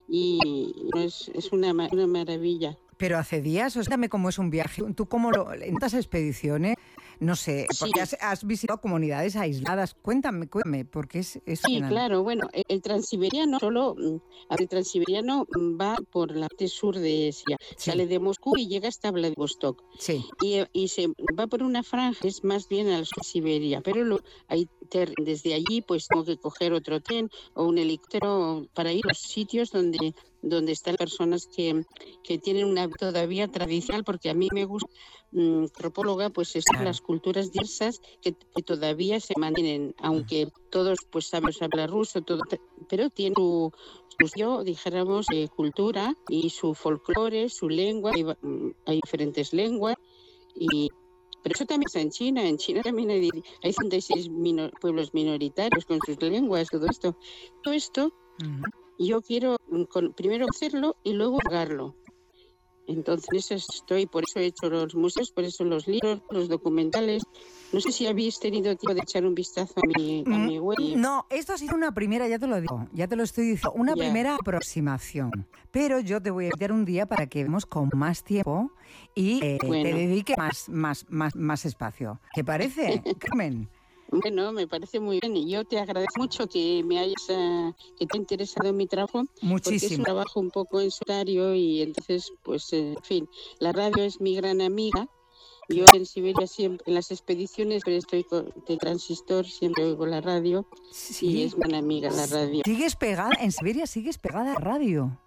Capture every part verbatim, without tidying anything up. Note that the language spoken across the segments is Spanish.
y es, es una, una maravilla. Pero hace días, o sea, dame cómo es un viaje. ¿Tú cómo lo, en estas expediciones? No sé, porque sí. has, has visitado comunidades aisladas. Cuéntame, cuéntame, porque es... es sí, claro, bueno, el, el transiberiano solo, el transiberiano va por la parte sur de Asia, sí. Sale de Moscú y llega hasta Vladivostok. Sí. Y, y se va por una franja que es más bien al sur de Siberia, pero lo, hay ter, desde allí pues tengo que coger otro tren o un helicóptero para ir a los sitios donde... donde están personas que, que tienen una vida todavía tradicional, porque a mí me gusta, mmm, antropóloga, pues es claro. Las culturas diversas que, que todavía se mantienen, aunque todos pues sabemos hablar ruso, todo, pero tiene su, su yo, dijéramos, eh, cultura y su folclore, su lengua, hay, hay diferentes lenguas, y pero eso también está en China. En China también hay, hay treinta y seis minor, pueblos minoritarios con sus lenguas, todo esto. Todo esto... Uh-huh. Yo quiero con, primero hacerlo y luego pagarlo. Entonces estoy, por eso he hecho los museos, por eso los libros, los documentales. No sé si habéis tenido tiempo de echar un vistazo a mi, a mi web. No, esto ha sido una primera, ya te lo digo, ya te lo estoy diciendo, una yeah. primera aproximación. Pero yo te voy a invitar un día para que vemos con más tiempo y eh, bueno. te dedique más, más, más, más espacio. ¿Te parece, Carmen? Bueno, me parece muy bien y yo te agradezco mucho que me hayas, uh, que te ha interesado en mi trabajo. Muchísimo. Porque es un trabajo un poco en solitario y entonces, pues, eh, en fin, la radio es mi gran amiga. Yo en Siberia siempre, en las expediciones, pero estoy con, de transistor, siempre oigo la radio sí. Y es gran amiga la radio. ¿Sigues pegada? ¿En Siberia sigues pegada a radio?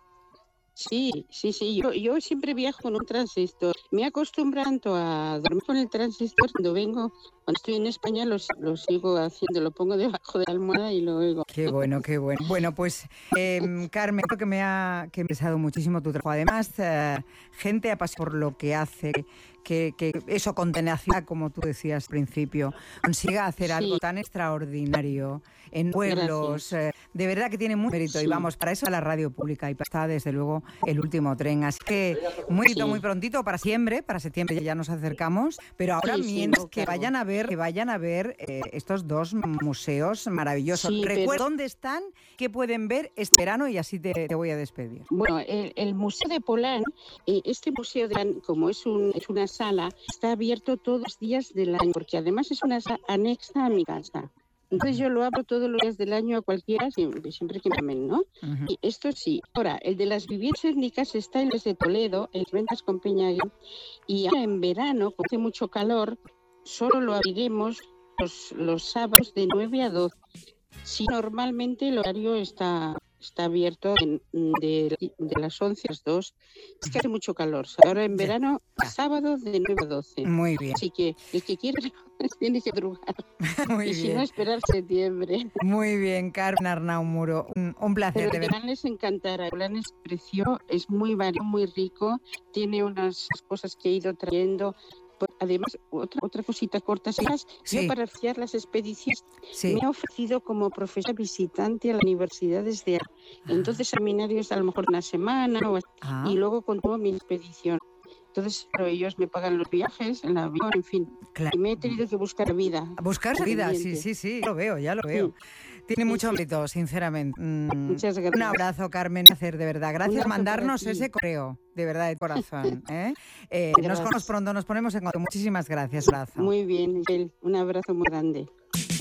Sí, sí, sí. Yo, yo siempre viajo con un transistor. Me acostumbro tanto a dormir con el transistor. Cuando vengo, cuando estoy en España, lo, lo sigo haciendo. Lo pongo debajo de la almohada y lo oigo. Qué bueno, qué bueno. Bueno, pues, eh, Carmen, creo que me ha que me ha interesado muchísimo tu trabajo. Además, eh, gente apasionada por lo que hace, que, que eso con tenacidad, como tú decías al principio, consiga hacer sí. algo tan extraordinario en pueblos. Eh, de verdad que tiene mucho mérito. Sí. Y vamos, para eso a la radio pública y para desde luego el último tren. Así que muy, sí. muy prontito, para septiembre, para septiembre ya nos acercamos, pero ahora sí, mientras sí, no, que claro. vayan a ver, que vayan a ver eh, estos dos museos maravillosos. Sí, Recuerda pero... dónde están, qué pueden ver este verano y así te, te voy a despedir. Bueno, el, el Museo de Polán, eh, este museo, de, como es, un, es una sala, está abierto todos los días del año, porque además es una sala anexa a mi casa. Entonces yo lo abro todos los días del año a cualquiera, siempre, siempre que me llamen, ¿no? Uh-huh. Y esto sí. Ahora, el de las viviendas étnicas está en los de Toledo, en Ventas con Peñaguín, y ahora en verano, como hace mucho calor, solo lo abriremos los, los sábados de nueve a doce. Sí, normalmente el horario está, está abierto en, de, de las once a las dos. Es que hace mucho calor. Ahora en verano, sábado de nueve a doce. Muy bien. Así que el que quiere tiene que madrugar. Muy y bien. si no, esperar septiembre. Muy bien, Carmen Arnau Muro. Un, un placer. Pero el Polán les encantará. El Polán es precioso, es muy variado, muy rico. Tiene unas cosas que he ido trayendo. Además, otra otra cosita corta, sí. Yo para oficiar las expediciones sí. me he ofrecido como profesora visitante a las universidades de arte. Entonces, seminarios a lo mejor una semana o ah. y luego continúo mi expedición. Entonces, claro, ellos me pagan los viajes, el avión, en fin. Claro. Y me he tenido que buscar vida. Buscar vida, sí, sí, sí, ya lo veo, ya lo veo. Sí. Tiene mucho mérito, sinceramente. Mm, Muchas gracias. Un abrazo, Carmen, hacer de verdad. Gracias por mandarnos ese correo, de verdad, de corazón. ¿eh? Eh, nos vemos pronto, nos ponemos en contacto. Muchísimas gracias, abrazo. Muy bien, Miguel. Un abrazo muy grande.